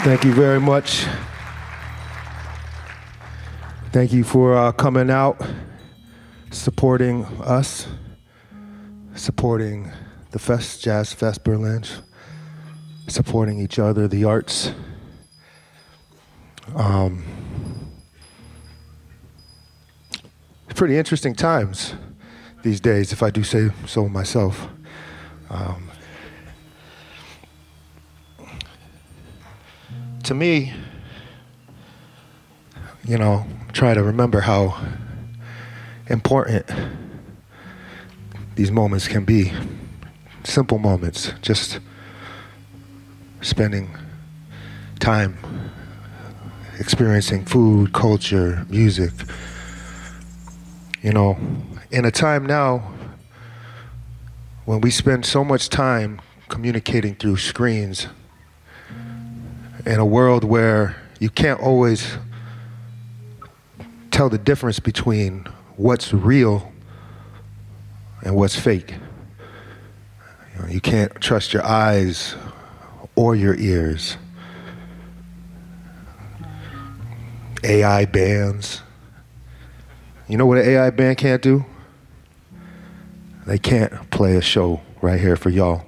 Thank you very much. Thank you for coming out, supporting us, supporting the Fest, Jazz Fest Berlin, supporting each other, the arts. Pretty interesting times these days, if I do say so myself. To me, try to remember how important these moments can be. Simple moments, just spending time experiencing food, culture, music. In a time now when we spend so much time communicating through screens, in a world where you can't always tell the difference between what's real and what's fake. You can't trust your eyes or your ears. AI bands. You know what an AI band can't do? They can't play a show right here for y'all.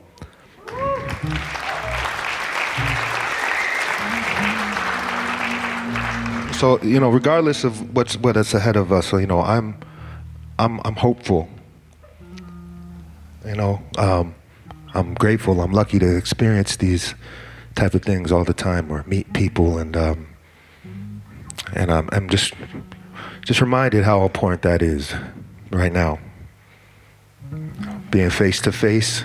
So, regardless of what is ahead of us, I'm hopeful. I'm grateful. I'm lucky to experience these type of things all the time, or meet people, and I'm just reminded how important that is right now. Being face to face,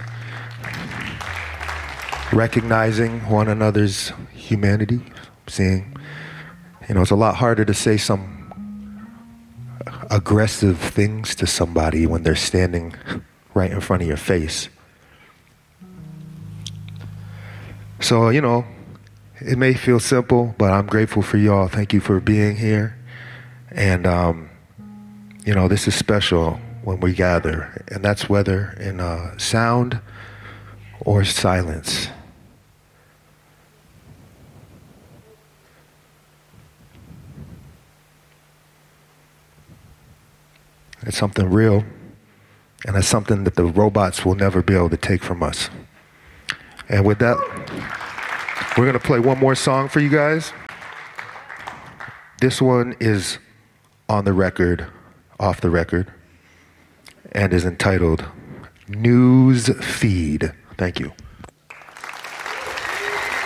recognizing one another's humanity, seeing. It's a lot harder to say some aggressive things to somebody when they're standing right in front of your face. So, it may feel simple, but I'm grateful for y'all. Thank you for being here. And, this is special when we gather, and that's whether in sound or silence. It's something real, and it's something that the robots will never be able to take from us. And with that, we're going to play one more song for you guys. This one is on the record, off the record, and is entitled News Feed. Thank you.